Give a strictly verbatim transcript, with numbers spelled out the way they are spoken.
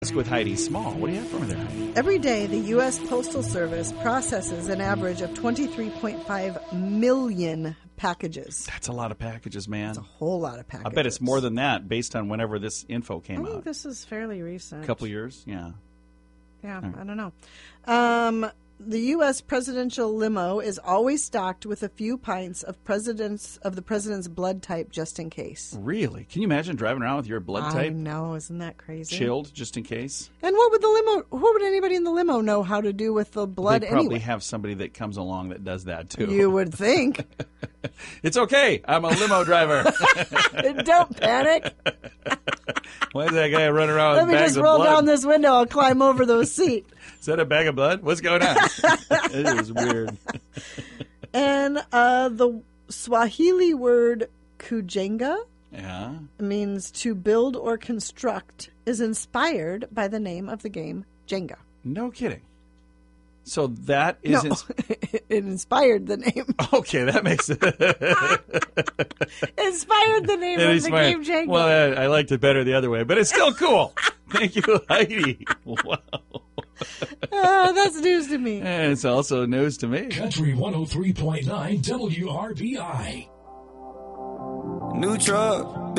With Heidi Small. What do you have for me there, Heidi? Every day, the U S. Postal Service processes an average of twenty-three point five million packages. That's a lot of packages, man. That's a whole lot of packages. I bet it's more than that based on whenever this info came I think out. this is fairly recent. A couple years? Yeah. Yeah, right. I don't know. Um, the U S presidential limo is always stocked with a few pints of president's of the president's blood type just in case. Really? Can you imagine driving around with your blood I type know, isn't that crazy? chilled just in case? And what would the limo, what would anybody in the limo know how to do with the blood They probably anyway? have somebody that comes along that does that too. You would think. It's okay. I'm a limo driver. Don't panic. Why is that guy running around Let with me bags just of roll blood? down this window. I'll climb over the seat. Is that a bag of blood? What's going on? It is weird. And uh, the Swahili word kujenga Yeah. means to build or construct, is inspired by the name of the game Jenga. No kidding. So that is... No, ins- it inspired the name. okay, that makes it... Inspired the name It of inspired- the game Jenga. Well, I, I liked it better the other way, but it's still cool. Thank you, Heidi. Wow. Uh, that's news to me. And it's also news to me. Country one oh three point nine W R B I. New truck.